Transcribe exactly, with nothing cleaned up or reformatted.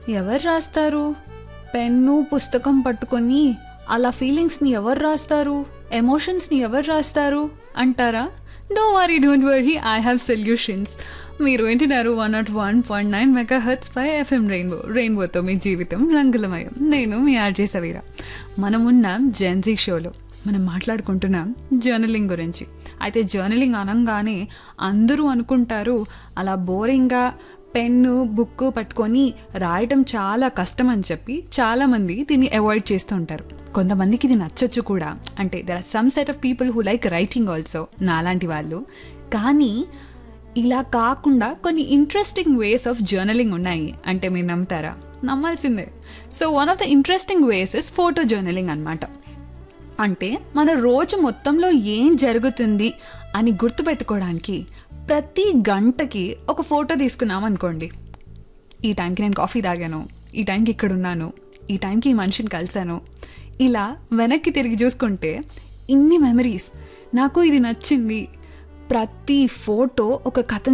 ఎవరు రాస్తారు? పెన్ను పుస్తకం పట్టుకొని అలా ఫీలింగ్స్ని ఎవరు రాస్తారు, ఎమోషన్స్ని ఎవరు రాస్తారు అంటారా? Do worry don't worry, I have solutions. మీరు వింటున్నారు one not one point nine mega hertz pi FM rainbow. రెయిన్బోతో మీ జీవితం రంగులమయం. నేను మీ ఆర్జే సవీరా. మనమున్నాం జెన్జీ షోలో. మనం మాట్లాడుకుంటున్నాం జర్నలింగ్ గురించి. అయితే జర్నలింగ్ అనగానే అందరూ అనుకుంటారు అలా బోరింగ్గా పెన్ను బుక్ పట్టుకొని రాయటం చాలా కష్టం అని చెప్పి చాలామంది దీన్ని అవాయిడ్ చేస్తూ ఉంటారు. కొంతమందికి ఇది నచ్చచ్చు కూడా. అంటే there are some set of people who like writing also, నాలాంటి వాళ్ళు. కానీ ఇలా కాకుండా కొన్ని ఇంట్రెస్టింగ్ వేస్ ఆఫ్ జర్నలింగ్ ఉన్నాయి. అంటే మీరు నమ్ముతారా? నమ్మాల్సిందే. So one of the interesting ways is photo journaling అనమాట. అంటే మన రోజు మొత్తంలో ఏం జరుగుతుంది అని గుర్తుపెట్టుకోవడానికి ప్రతి గంటకి ఒక ఫోటో తీసుకున్నాం అనుకోండి. ఈ టైంకి నేను కాఫీ తాగాను, ఈ టైంకి ఇక్కడ ఉన్నాను, ఈ టైంకి ఈ మనిషిని కలిశాను. ఇలా వెనక్కి తిరిగి చూసుకుంటే ఇన్ని మెమరీస్. నాకు ఇది నచ్చింది. ప్రతి ఫోటో ఒక కథ